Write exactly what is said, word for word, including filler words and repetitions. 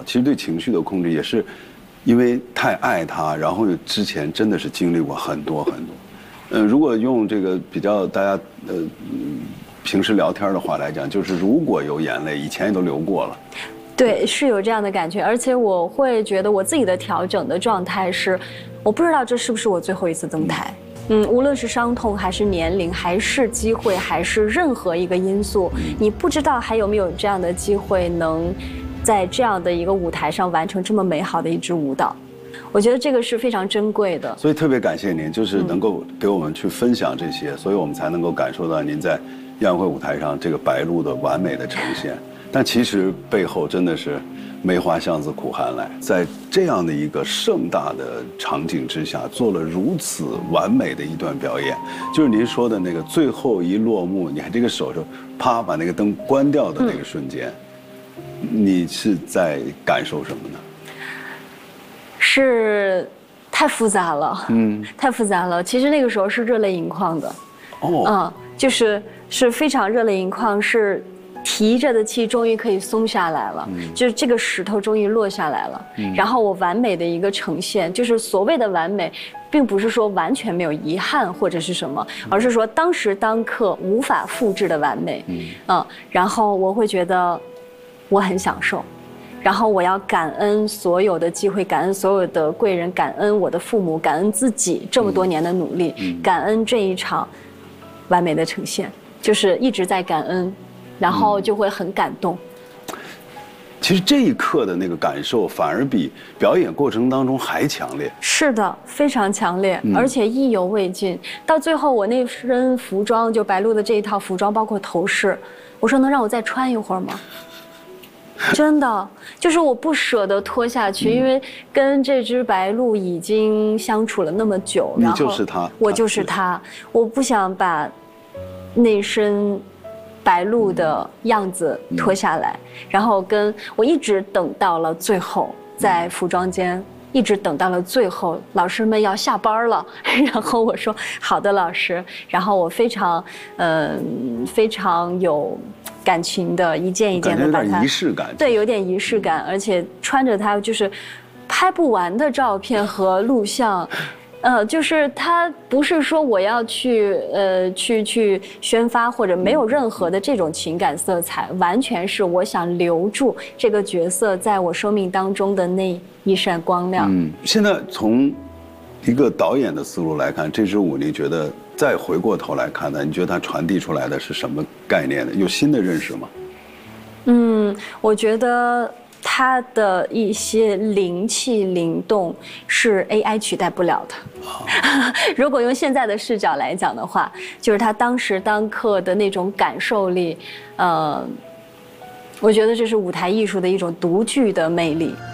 好。其实对情绪的控制也是，因为太爱他，然后之前真的是经历过很多很多。呃，如果用这个比较大家呃平时聊天的话来讲，就是如果有眼泪，以前也都流过了。 对，是有这样的感觉，而且我会觉得我自己的调整的状态是，我不知道这是不是我最后一次登台。嗯，无论是伤痛，还是年龄，还是机会，还是任何一个因素，你不知道还有没有这样的机会，能在这样的一个舞台上完成这么美好的一支舞蹈。我觉得这个是非常珍贵的。 所以特别感谢您，就是能够给我们去分享这些，所以我们才能够感受到您在亚运会舞台上这个白鹿的完美的呈现。但其实背后真的是梅花香自苦寒来，在这样的一个盛大的场景之下，做了如此完美的一段表演。就是您说的那个最后一落幕，你看这个手就啪把那个灯关掉的那个瞬间，嗯、你是在感受什么呢？ 是太复杂了，嗯，太复杂了。其实那个时候是热泪盈眶的，哦，嗯，就是是非常热泪盈眶，是。提着的气终于可以松下来了，嗯、就是这个石头终于落下来了。嗯、然后我完美的一个呈现，就是所谓的完美，并不是说完全没有遗憾或者是什么，而是说当时当刻无法复制的完美。嗯，嗯然后我会觉得我很享受，然后我要感恩所有的机会，感恩所有的贵人，感恩我的父母，感恩自己这么多年的努力，嗯、感恩这一场完美的呈现，就是一直在感恩。然后就会很感动。 其实这一刻的那个感受，反而比表演过程当中还强烈。 是的，非常强烈，嗯、而且意犹未尽。到最后，我那身服装，就白鹿的这一套服装，包括头饰，我说能让我再穿一会儿吗？真的，就是我不舍得脱下去，嗯、因为跟这只白鹿已经相处了那么久， 你就是他， 我就是他，我不想把那身。白鹿的样子脱下来，然后跟我一直等到了最后，在服装间一直等到了最后，老师们要下班了，然后我说好的，老师，然后我非常嗯、呃、非常有感情的一件一件的把它， 有点仪式感， 对，有点仪式感，而且穿着它就是拍不完的照片和录像。呃，就是他不是说我要去呃去去宣发或者没有任何的这种情感色彩，完全是我想留住这个角色在我生命当中的那一扇光亮。嗯， 现在从一个导演的思路来看，这支舞你觉得再回过头来看呢，你觉得它传递出来的是什么概念呢？有新的认识吗？ 嗯，我觉得。它的一些灵气灵动是 A I 取代不了的。如果用现在的视角来讲的话，就是他当时当刻的那种感受力，呃，我觉得这是舞台艺术的一种独具的魅力。